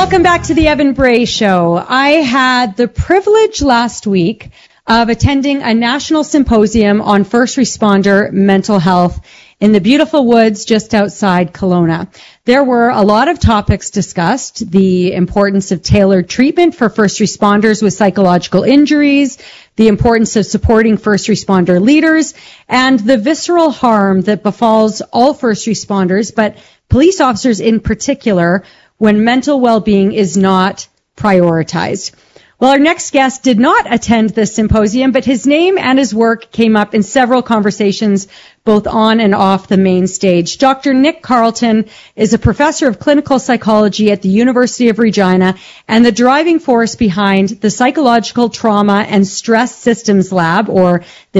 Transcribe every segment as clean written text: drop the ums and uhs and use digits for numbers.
Welcome back to the Evan Bray Show. I had the privilege last week of attending a national symposium on first responder mental health in the beautiful woods just outside Kelowna. There were a lot of topics discussed: the importance of tailored treatment for first responders with psychological injuries, the importance of supporting first responder leaders, and the visceral harm that befalls all first responders, but police officers in particular, when mental well-being is not prioritized. Well, our next guest did not attend this symposium, but his name and his work came up in several conversations, both on and off the main stage. Dr. Nick Carleton is a professor of clinical psychology at the University of Regina and the driving force behind the Psychological Trauma and Stress Systems Lab, or the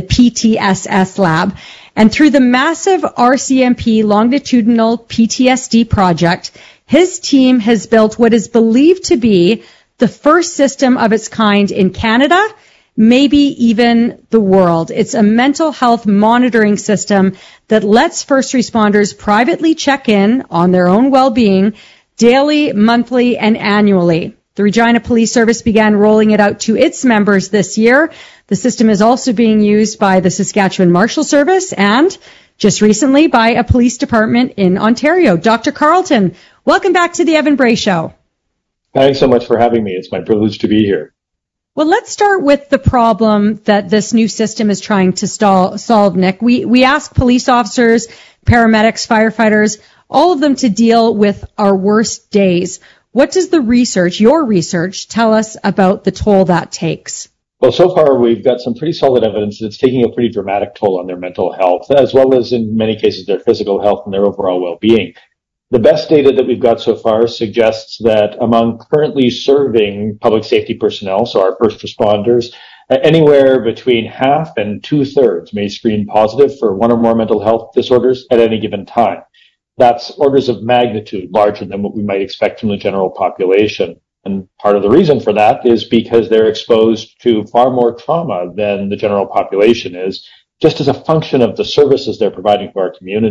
PTSS Lab. And through the massive RCMP longitudinal PTSD project, his team has built what is believed to be the first system of its kind in Canada, maybe even the world. It's a mental health monitoring system that lets first responders privately check in on their own well-being daily, monthly, and annually. The Regina Police Service began rolling it out to its members this year. The system is also being used by the Saskatchewan Marshal Service and, just recently, by a police department in Ontario. Dr. Carleton, welcome back to the Evan Bray Show. Thanks so much for having me. It's my privilege to be here. Well, let's start with the problem that this new system is trying to solve, Nick. We ask police officers, paramedics, firefighters, all of them to deal with our worst days. What does your research, tell us about the toll that takes? Well, so far we've got some pretty solid evidence that it's taking a pretty dramatic toll on their mental health, as well as in many cases their physical health and their overall well-being. The best data that we've got so far suggests that among currently serving public safety personnel, so our first responders, anywhere between half and two-thirds may screen positive for one or more mental health disorders at any given time. That's orders of magnitude larger than what we might expect from the general population. And part of the reason for that is because they're exposed to far more trauma than the general population is, just as a function of the services they're providing to our community.